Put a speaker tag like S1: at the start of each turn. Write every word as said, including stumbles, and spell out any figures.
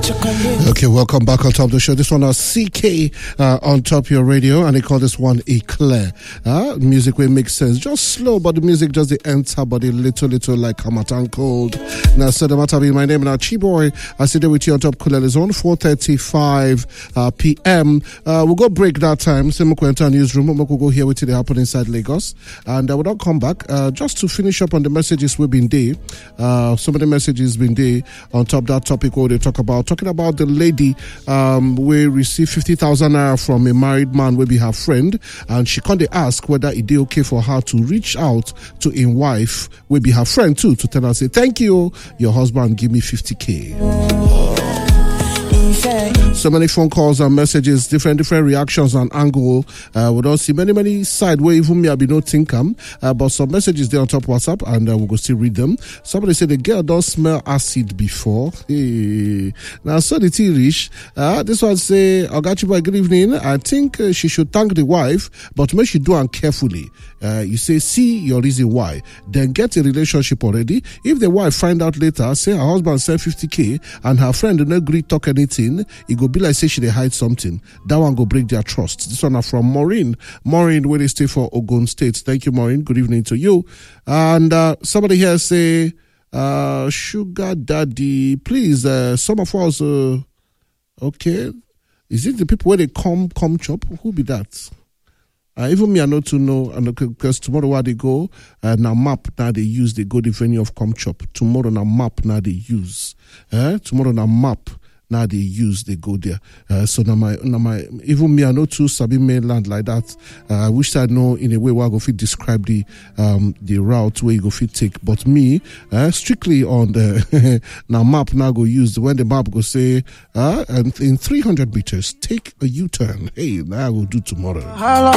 S1: Okay, welcome back on top of the show. This one is C K uh, on top of your radio, and they call this one Eclair. Uh, music will make sense. Just slow, but the music just the enter, but a little, little like Hamatan cold. Now, so the matter be my name now, Chiboy. I sit there with you on top Kulele Zone, four thirty-five uh, p m. Uh, we'll go break that time. Same we'll enter newsroom. We'll go here with it happen inside Lagos. And uh, we'll not come back. Uh, just to finish up on the messages we've been there. Uh, some of the messages been there on top of that topic where they talk about, talking about the lady um, we received fifty thousand naira from a married man will be her friend, and she can't ask whether it be okay for her to reach out to a wife will be her friend too, to tell her, say, thank you, your husband give me fifty k. So many phone calls and messages, different different reactions and angle. Uh, we don't see many many side where even me I be no think um, uh, but some messages there on top of WhatsApp, and uh, we'll go still read them. Somebody said the girl don't smell acid before. Hey. Now so the tea rich. Uh, this one say, Ogachiba, good evening. I think uh, she should thank the wife, but make she do it carefully. Uh, you say, see your reason why. Then get a relationship already. If the wife find out later, say her husband sent fifty k and her friend don't agree talk anything, it go be like say she they hide something. That one go break their trust. This one are from Maureen. Maureen, where they stay for Ogun State. Thank you, Maureen. Good evening to you. And uh, somebody here say, uh, Sugar Daddy, please, uh, some of us, uh, okay. Is it the people where they come, come chop? Who be that? Uh, even me, I know to know, because tomorrow where they go, uh, now map now they use, they go the venue of come chop. Tomorrow now map now they use. Uh, tomorrow now map now they use, they go there. Uh, so now my, now my, even me, I know too, Sabi mainland like that. Uh, I wish I know in a way where I go fit describe the, um, the route where you go fit take. But me, uh, strictly on the, now map now go use, when the map go say, uh, and in three hundred meters, take a U-turn. Hey, now I will do tomorrow.